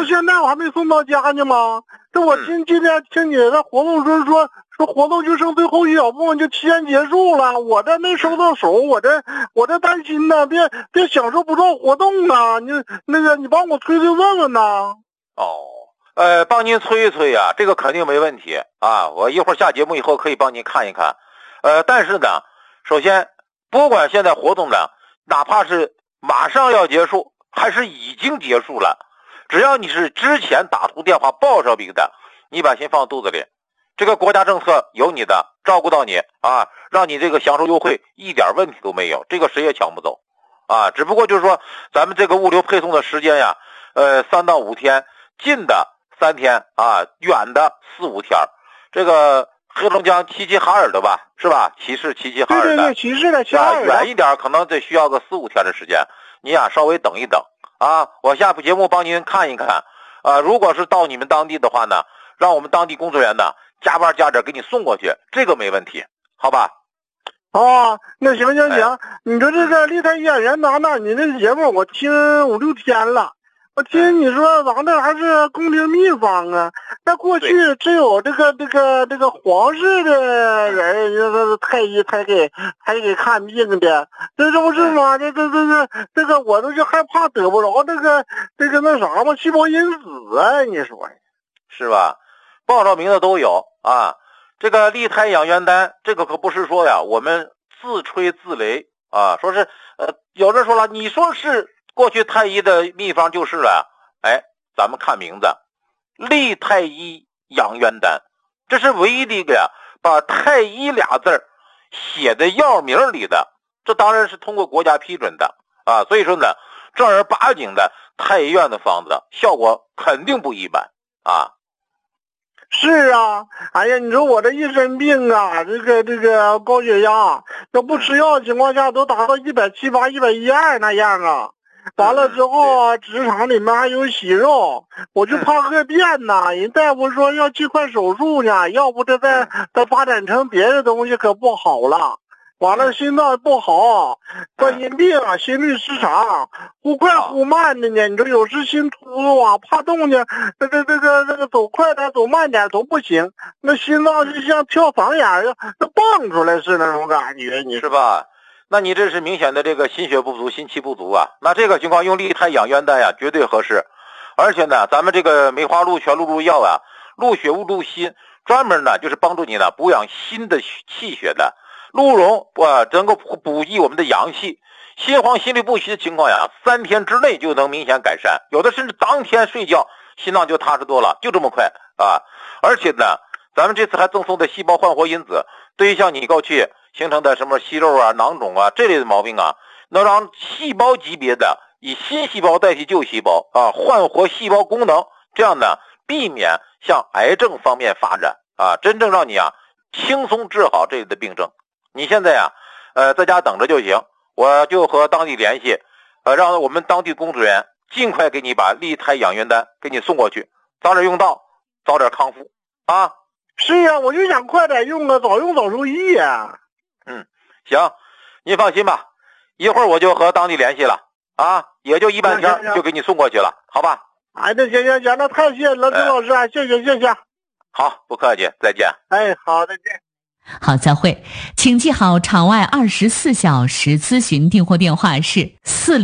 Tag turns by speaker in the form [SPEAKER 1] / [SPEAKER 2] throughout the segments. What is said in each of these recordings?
[SPEAKER 1] 到现在我还没送到家呢吗？这我今天听你的活动说活动就剩最后一小部分就提前结束了，我这没收到手，我这担心呢，别享受不到活动啊！你帮我催问问呐。
[SPEAKER 2] 帮您催一催啊，这个肯定没问题啊。我一会儿下节目以后可以帮您看一看。但是呢，首先不管现在活动呢，哪怕是马上要结束，还是已经结束了，只要你是之前打通电话报上名的，你把心放肚子里。这个国家政策有你的，照顾到你啊，让你这个享受优惠一点问题都没有，这个谁也抢不走啊。只不过就是说咱们这个物流配送的时间呀，3到5天，近的3天啊，远的4、5天。这个黑龙江齐齐哈尔的吧，是吧？齐齐哈尔的。
[SPEAKER 1] 对，齐齐的齐齐哈尔的。
[SPEAKER 2] 远一点可能得需要个4、5天的时间，你呀稍微等一等啊。我下部节目帮您看一看啊。如果是到你们当地的话呢，让我们当地工作人员呢加班加点给你送过去，这个没问题，好吧？
[SPEAKER 1] 那行，你说这个立泰演员单呢，你这节目我听5、6天了。我听你说咱这还是宫廷秘方啊，那过去只有这个皇室的人太医才给看病的，这不是吗？这个我都就害怕得不着这个那啥嘛，细胞因子啊，你说
[SPEAKER 2] 是吧？报上名的都有啊。这个立泰养元丹，这个可不是说呀我们自吹自擂啊，说是有人说了，你说是过去太医的秘方就是了。咱们看名字，立太医养元丹，这是唯一的一个呀把太医俩字写在药名里的，这当然是通过国家批准的啊。所以说呢，正儿八经的太医院的方子效果肯定不一般啊。
[SPEAKER 1] 是啊，哎呀，你说我这一身病啊，这个高血压，要不吃药的情况下都达到170、112那样啊。完了之后啊，职场里面还有息肉，我就怕恶变呐。人大夫说要尽快手术呢，要不这再发展成别的东西可不好了。完了，心脏不好，冠心病，心律失常，忽快忽慢的呢。你说有时心突突啊，怕动静，这个走快点，走慢点都不行。那心脏就像跳嗓眼儿，那蹦出来是那种感觉，你
[SPEAKER 2] 是吧？那你这是明显的这个心血不足、心气不足啊。那这个情况用立泰养元丹呀，绝对合适。而且呢，咱们这个梅花鹿全鹿入药啊，鹿血勿入心，专门呢就是帮助你呢补养心的气血的。鹿茸能够补益我们的阳气，心慌心律不齐的情况呀，3天之内就能明显改善，有的甚至当天睡觉心脏就踏实多了，就这么快啊！而且呢，咱们这次还赠送的细胞焕活因子，对于像你过去形成的什么息肉啊、囊肿啊这类的毛病啊，能让细胞级别的以新细胞代替旧细胞啊，焕活细胞功能，这样呢避免向癌症方面发展啊，真正让你啊轻松治好这类的病症。你现在呀，在家等着就行，我就和当地联系，让我们当地工作人员尽快给你把立泰养元丹给你送过去，早点用到，早点康复啊。
[SPEAKER 1] 是呀，我就想快点用啊，早用早受益呀。
[SPEAKER 2] 行，您放心吧，一会儿我就和当地联系了啊，也就1半天就给你送过去了，好吧？
[SPEAKER 1] 那行，那太谢谢了，郑老师啊，谢谢。
[SPEAKER 2] 好，不客气，再见。
[SPEAKER 1] 好，再见。
[SPEAKER 3] 好，再会。请记好，场外24小时咨询订货电话是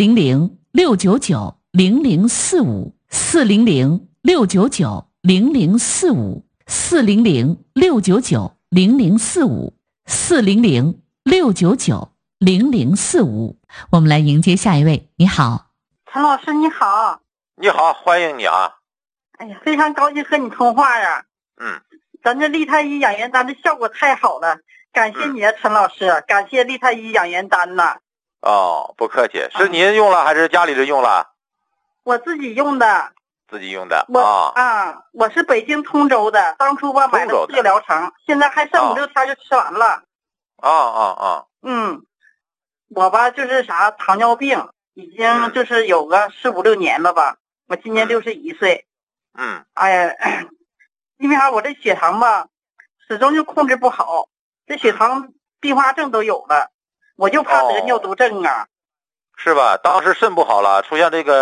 [SPEAKER 3] 400-699-0045，400-699-0045，400-699-0045。我们来迎接下一位。你好，
[SPEAKER 4] 陈老师，你好。
[SPEAKER 2] 你好，欢迎你啊。
[SPEAKER 4] 哎呀，非常高兴和你通话呀。咱这立泰医养元丹的效果太好了，感谢你啊，陈老师，感谢立泰医养元丹呐。
[SPEAKER 2] 不客气，是您用了还是家里人用了？
[SPEAKER 4] 我自己用的。
[SPEAKER 2] 自己用的
[SPEAKER 4] 我是北京通州的，当初吧买了4个疗程，现在还剩5、6天就吃完了。我吧就是糖尿病，已经就是有个4、5、6年了吧，我今年61岁。哎呀，因为我这血糖吧始终就控制不好，这血糖并发症都有了，我就怕得尿毒症啊。
[SPEAKER 2] 是吧？当时肾不好了，出现这个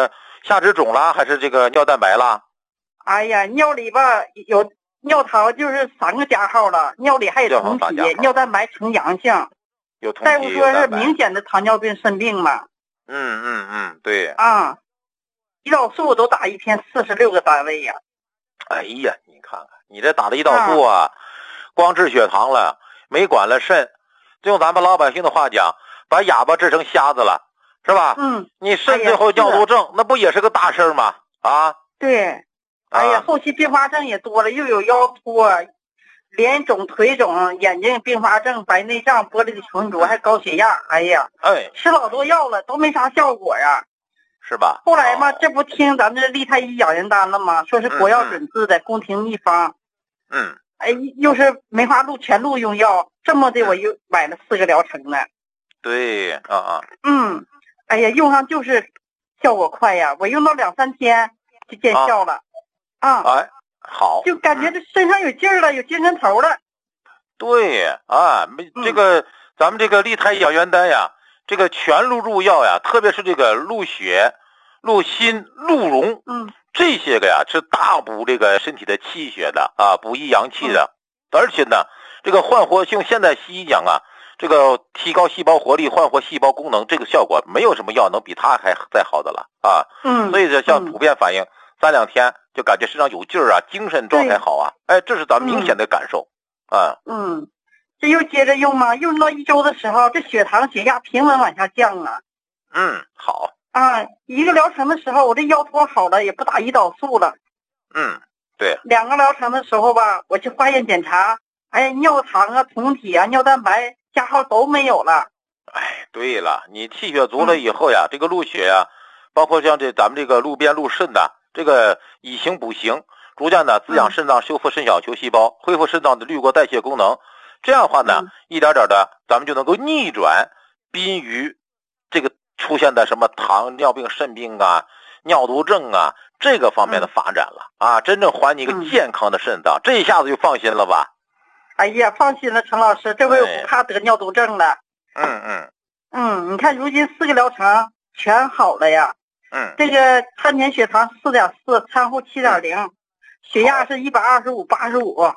[SPEAKER 2] 下肢肿了还是这个尿蛋白了？
[SPEAKER 4] 哎呀，尿里吧有尿糖，就是3个加号了，尿里还有酮体，尿蛋白呈阳性。
[SPEAKER 2] 有酮体。
[SPEAKER 4] 大夫说是明显的糖尿病肾病嘛。
[SPEAKER 2] 对。
[SPEAKER 4] 啊，胰岛素都打一天46个单位呀。
[SPEAKER 2] 哎呀，你看看，你这打的胰岛素啊，光治血糖了，没管了肾。用咱们老百姓的话讲，把哑巴治成瞎子了，是吧？你肾最后尿毒症，那不也是个大事吗？啊？
[SPEAKER 4] 对。哎呀，后期并发症也多了，又有腰托、脸肿、腿肿、眼睛并发症、白内障、玻璃的群浊，还高血压。哎呀，吃老多药了，都没啥效果呀。
[SPEAKER 2] 是吧？
[SPEAKER 4] 后来嘛，这不听咱们这利泰医养人单了吗？说是国药准字的，宫廷秘方。哎，又是梅花鹿全鹿用药，这么的我又买了4个疗程了。
[SPEAKER 2] 对
[SPEAKER 4] 哎呀，用上就是效果快呀，我用到2、3天就见效了。
[SPEAKER 2] 哎，好，
[SPEAKER 4] 就感觉这身上有劲儿了，有精神头了。
[SPEAKER 2] 对啊，这个咱们这个利泰养元丹呀，这个全鹿入药呀，特别是这个鹿血、鹿心、鹿茸，这些个呀是大补这个身体的气血的啊，补益阳气的。而且呢，这个焕活性现代西医讲啊，这个提高细胞活力、焕活细胞功能，这个效果没有什么药能比它还再好的了啊。所以这像普遍反映3、2天就感觉身上有劲儿啊，精神状态好啊。哎，这是咱们明显的感受啊。
[SPEAKER 4] 这又接着用嘛，用到1周的时候，这血糖、血压平稳往下降啊。
[SPEAKER 2] 好。
[SPEAKER 4] 1个疗程的时候，我这腰托好了，也不打胰岛素了。
[SPEAKER 2] 对。
[SPEAKER 4] 2个疗程的时候吧，我去化验检查，哎，尿糖啊、酮体啊、尿蛋白加号都没有了。
[SPEAKER 2] 哎，对了，你气血足了以后呀，这个鹿血呀，包括像咱们这个鹿鞭、鹿肾的，这个以形补形，逐渐的滋养肾脏，修复肾小球细胞，恢复肾脏的滤过代谢功能。这样的话呢，一点点的咱们就能够逆转濒于这个出现的什么糖尿病、肾病啊、尿毒症啊这个方面的发展了啊，真正还你一个健康的肾脏，这一下子就放心了吧？
[SPEAKER 4] 哎呀，放心了，陈老师，这回我不怕得尿毒症了。你看如今4个疗程全好了呀。这个餐前血糖4.4，餐后7.0，血压是125/85。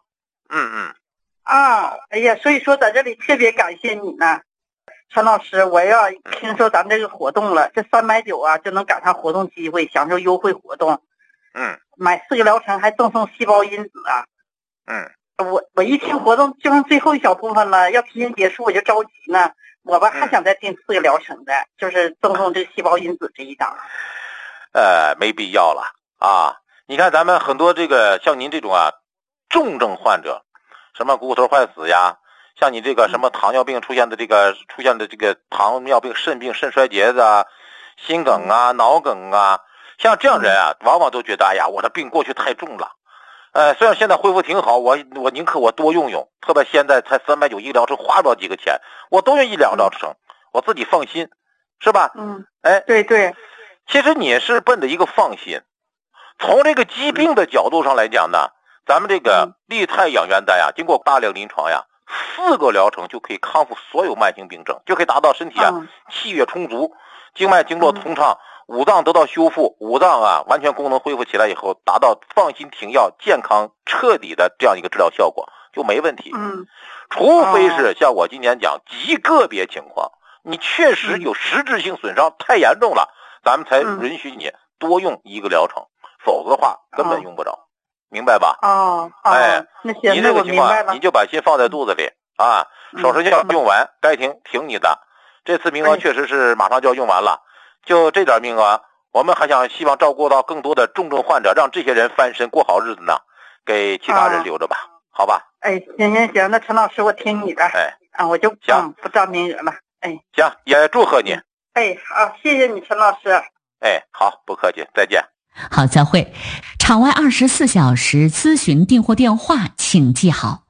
[SPEAKER 4] 哎呀，所以说在这里特别感谢你呢，陈老师。我要听说咱这个活动了，这390啊就能赶上活动机会，享受优惠活动。买4个疗程还赠送细胞因子啊。我一听活动就剩最后一小部分了，要提前结束我就着急呢。我吧还想再订4个疗程的，就是赠送这个细胞因子这一档。
[SPEAKER 2] 没必要了啊！你看咱们很多这个像您这种啊重症患者，什么骨头坏死呀，像你这个什么糖尿病出现的这个糖尿病、肾病、肾衰竭的、心梗啊、脑梗啊，像这样人啊，往往都觉得哎呀，我的病过去太重了。虽然现在恢复挺好，我宁可我多用用，特别现在才390一个疗程，花不了几个钱，我多用1、2疗程，我自己放心，是吧？
[SPEAKER 4] 对。
[SPEAKER 2] 其实你是奔着一个放心，从这个疾病的角度上来讲呢，咱们这个利泰养元丹呀，经过大量临床呀，4个疗程就可以康复所有慢性病症，就可以达到身体气血充足，经脉经络通畅，五脏得到修复，五脏完全功能恢复起来以后，达到放心停药、健康彻底的这样一个治疗效果，就没问题。除非是像我今年讲极个别情况，你确实有实质性损伤太严重了，咱们才允许你多用1个疗程，否则的话根本用不着，明白吧？
[SPEAKER 4] 那行，
[SPEAKER 2] 你这个情况你就把心放在肚子里啊，手术药用完该停你的。这次名额确实是马上就要用完了，就这点名额，我们还希望照顾到更多的重症患者，让这些人翻身过好日子呢，给其他人留着吧，好吧？
[SPEAKER 4] 行，那陈老师我听你的。我就不占名额了。
[SPEAKER 2] 行，也祝贺你。
[SPEAKER 4] 好，谢谢你，陈老师。
[SPEAKER 2] 好，不客气，再见。
[SPEAKER 3] 好，再会。场外24小时咨询订货电话请记好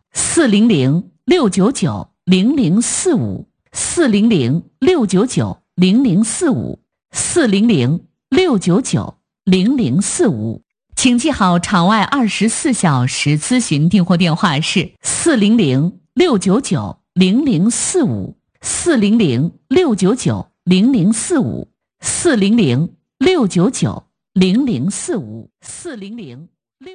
[SPEAKER 3] ：400-699-0045，400-699-0045，400-699-0045。请记好，场外24小时咨询订货电话是400-699-0045，400-699-0045，400-699 0045400699。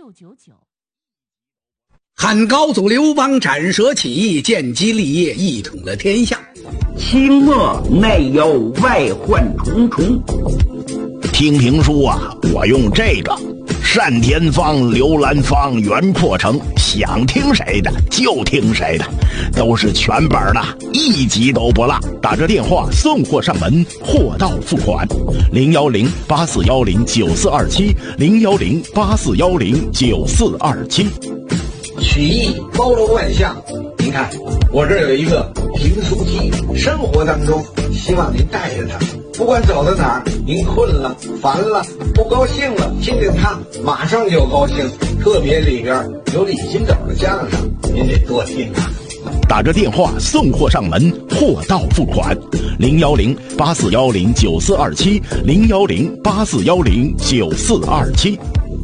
[SPEAKER 5] 汉高祖刘邦斩蛇起义，建基立业，一统了天下。
[SPEAKER 6] 清末内忧外患重重。
[SPEAKER 7] 听评书啊，我用这个单田芳、刘兰芳、袁阔成，想听谁的就听谁的，都是全本的，一集都不落。打着电话送货上门，货到付款。010-8410-9427，010-8410-9427。
[SPEAKER 5] 曲艺包罗万象，您看我这儿有一个评书机，生活当中希望您带着它，不管走到哪儿，您困了、烦了、不高兴了，听听它，马上就高兴。特别里边有李金斗的相声，您得多听啊。
[SPEAKER 7] 打着电话送货上门，货到付款。010-8410-9427，010-8410-9427。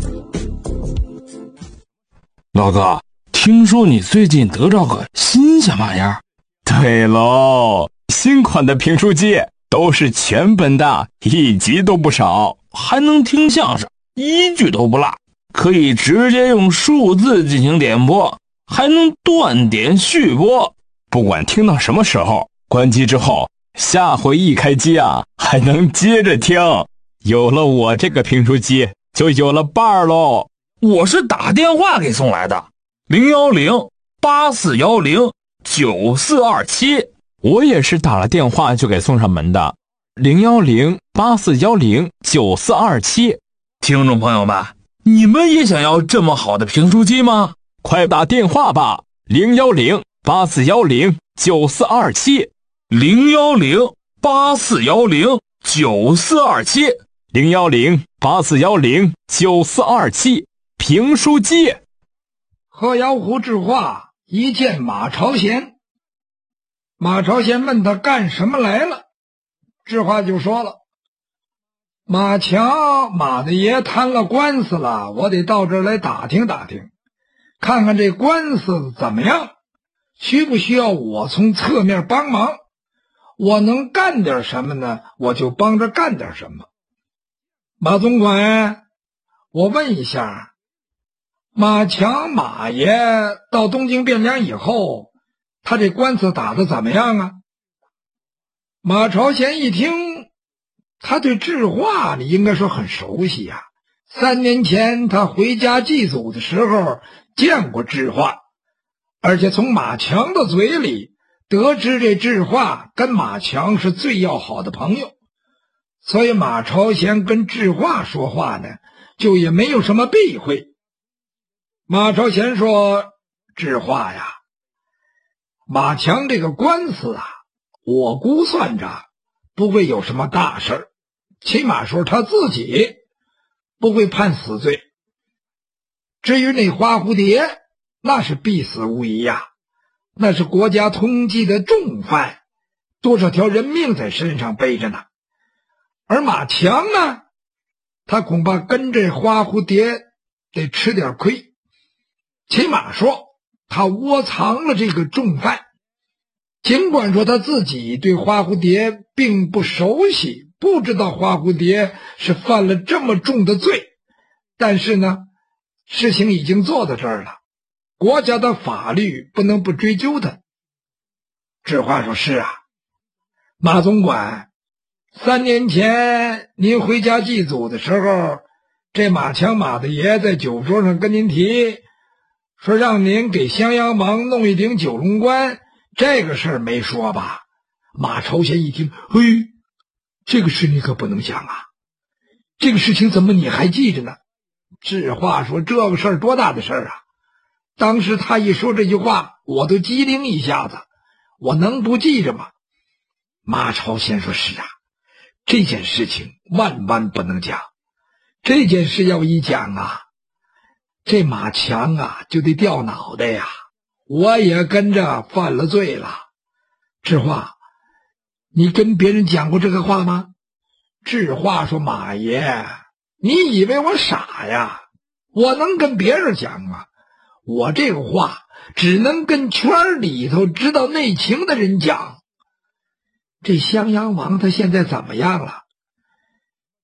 [SPEAKER 8] 老哥，听说你最近得着个新鲜玩意儿？
[SPEAKER 9] 对喽，新款的评书机都是全本的，一集都不少，
[SPEAKER 8] 还能听相声，一句都不落，可以直接用数字进行点播，还能断点续播，
[SPEAKER 9] 不管听到什么时候，关机之后，下回一开机啊，还能接着听。有了我这个评书机，就有了伴儿喽。
[SPEAKER 8] 我是打电话给送来的，010-8410-9427。
[SPEAKER 9] 我也是打了电话就给送上门的，010-8410-9427。
[SPEAKER 8] 听众朋友们，你们也想要这么好的评书机吗？
[SPEAKER 9] 快打电话吧，010-8410-9427。
[SPEAKER 8] 010-8410-9427。
[SPEAKER 9] 010-8410-9427。评书机。
[SPEAKER 10] 贺瑶湖智化一见马朝贤，马朝贤问他干什么来了，智化就说了：马强马大爷摊了官司了，我得到这儿来打听打听，看看这官司怎么样，需不需要我从侧面帮忙，我能干点什么呢，我就帮着干点什么。马总管，我问一下，马强马爷到东京汴梁以后，他这官司打得怎么样啊？马朝贤一听，他对智化你应该说很熟悉呀。3年前他回家祭祖的时候见过智化，而且从马强的嘴里得知这智化跟马强是最要好的朋友，所以马朝贤跟智化说话呢，就也没有什么避讳。马朝贤说：智化呀，马强这个官司啊，我估算着不会有什么大事儿，起码说他自己不会判死罪。至于那花蝴蝶，那是必死无疑呀，那是国家通缉的重犯，多少条人命在身上背着呢。而马强呢，他恐怕跟这花蝴蝶得吃点亏，起码说他窝藏了这个重犯。尽管说他自己对花蝴蝶并不熟悉，不知道花蝴蝶是犯了这么重的罪，但是呢，事情已经做到这儿了，国家的法律不能不追究他。智化说：是啊，马总管，3年前您回家祭祖的时候，这马强马大爷在酒桌上跟您提，说让您给襄阳王弄一顶九龙冠，这个事儿没说吧？马朝贤一听，嘿，这个事你可不能讲啊，这个事情怎么你还记着呢？智化说：这个事儿多大的事儿啊，当时他一说这句话，我都机灵一下子，我能不记着吗？马朝贤说：是啊，这件事情万万不能讲，这件事要一讲啊，这马强啊就得掉脑袋呀，我也跟着犯了罪了。智化，你跟别人讲过这个话吗？智化说：马爷，你以为我傻呀？我能跟别人讲吗？我这个话只能跟圈里头知道内情的人讲。这襄阳王他现在怎么样了？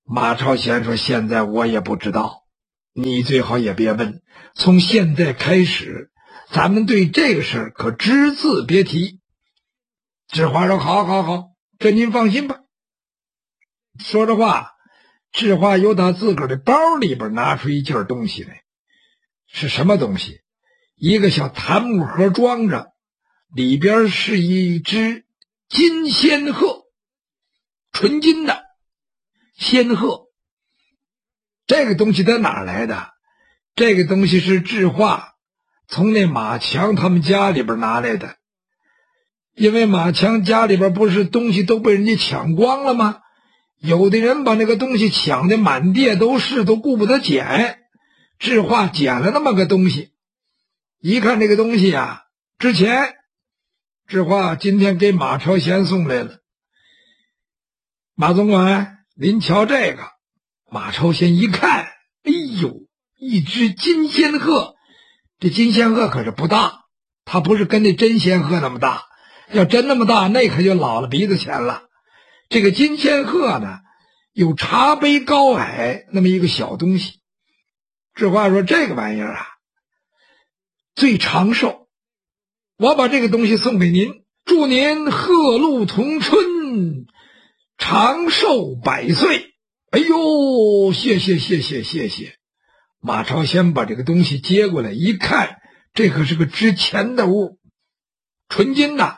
[SPEAKER 10] 马朝贤说：“现在我也不知道，你最好也别问。从现在开始，咱们对这个事儿可只字别提。”智化说：“好，好，好，这您放心吧。”说着话，智化由他自个儿的包里边拿出一件东西来，是什么东西？一个小檀木盒装着，里边是一只金仙鹤，纯金的仙鹤。这个东西在哪儿来的？这个东西是智化从那马强他们家里边拿来的。因为马强家里边不是东西都被人家抢光了吗？有的人把那个东西抢得满地都是，都顾不得捡。智化捡了那么个东西，一看这个东西啊值钱，智化今天给马朝贤送来了。马总管，您瞧这个。马朝贤一看，哎呦，一只金仙鹤。这金仙鹤可是不大，它不是跟那真仙鹤那么大，要真那么大，那可就老了鼻子钱了。这个金仙鹤呢，有茶杯高矮那么一个小东西。智化说：“这个玩意儿啊，最长寿，我把这个东西送给您，祝您鹤鹿同春，长寿百岁。”哎呦，谢谢谢谢谢谢。马朝贤把这个东西接过来一看，这可是个值钱的物，纯金的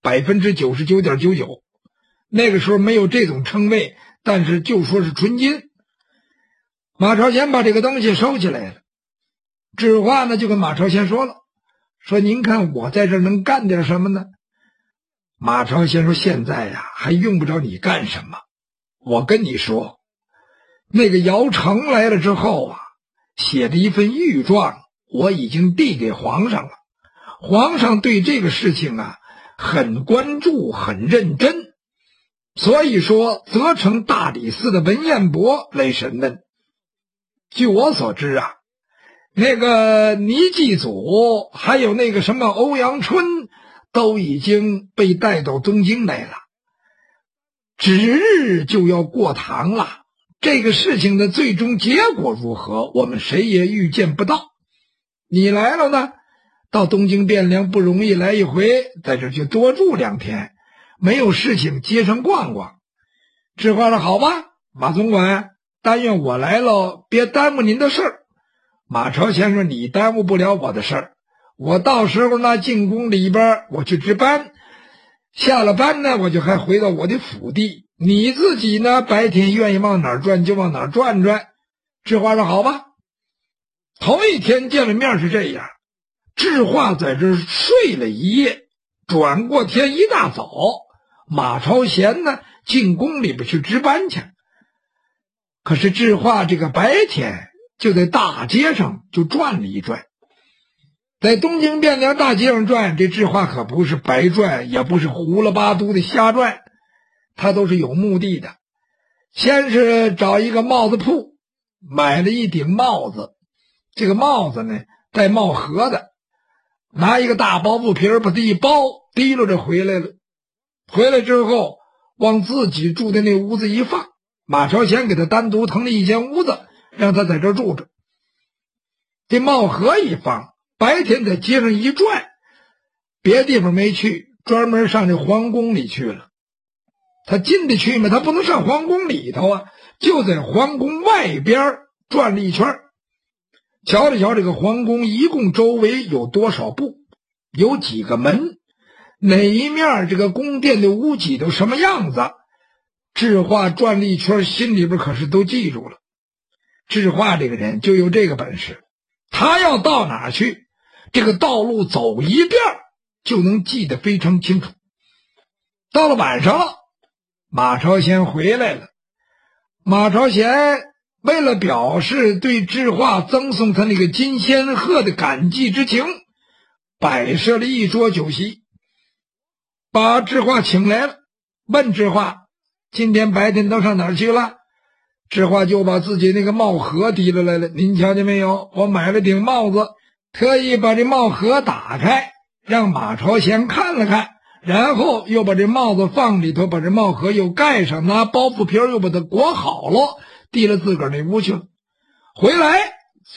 [SPEAKER 10] 99.99%。那个时候没有这种称谓，但是就说是纯金。马朝贤把这个东西收起来了。智化呢就跟马朝贤说了，说您看我在这儿能干点什么呢？马朝贤说：“现在呀，还用不着你干什么。我跟你说，那个姚成来了之后啊，写的一份御状，我已经递给皇上了。皇上对这个事情啊很关注，很认真，所以说责成大理寺的文彦博来审问。据我所知啊，那个倪继祖还有那个什么欧阳春都已经被带到东京来了，指日就要过堂了。这个事情的最终结果如何，我们谁也预见不到。你来了呢，到东京汴梁不容易，来一回，在这就多住2天，没有事情街上逛逛。智化说：“好吧，马总管，但愿我来了别耽误您的事儿。”马朝贤说：“你耽误不了我的事儿，我到时候呢进宫里边我去值班，下了班呢我就还回到我的府邸，你自己呢白天愿意往哪儿转就往哪儿转转。”智化说：“好吧。”头一天见了面是这样，智化在这儿睡了一夜，转过天一大早，马朝贤呢进宫里边去值班去。可是智化这个白天就在大街上就转了一转，在东京汴梁大街上转，这智化可不是白转，也不是胡了八嘟的瞎转，他都是有目的的。先是找一个帽子铺买了一顶帽子，这个帽子呢带帽盒的，拿一个大包布皮把它一包，提溜着回来了。回来之后往自己住的那屋子一放，马朝贤给他单独腾了一间屋子，让他在这儿住着。这帽盒一放，白天在街上一转，别地方没去，专门上这皇宫里去了。他进得去吗？他不能上皇宫里头啊，就在皇宫外边转了一圈。瞧了瞧这个皇宫一共周围有多少步，有几个门，哪一面这个宫殿的屋脊都什么样子，智化转了一圈，心里边可是都记住了。智化这个人就有这个本事，他要到哪儿去，这个道路走一遍就能记得非常清楚。到了晚上了，马朝贤回来了。马朝贤为了表示对智化赠送他那个金仙鹤的感激之情，摆设了一桌酒席，把智化请来了，问智化今天白天都上哪儿去了。智化就把自己那个帽盒提了来了，您瞧见没有，我买了顶帽子，特意把这帽盒打开让马朝贤看了看， 然后又把这帽子放里头，把这帽盒又盖上，拿包袱皮又把它裹好了，提了自个儿那屋去了。回来